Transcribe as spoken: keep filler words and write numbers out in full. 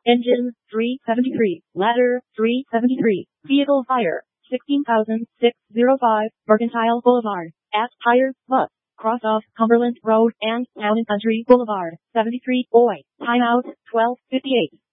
Engine, three seventy-three. Ladder, three seventy-three. Vehicle fire, sixteen thousand six hundred five. Mercantile Boulevard. At Tires Bus. Cross off Cumberland Road and Town and Country Boulevard. seventy-three. Oi. Timeout, twelve fifty-eight.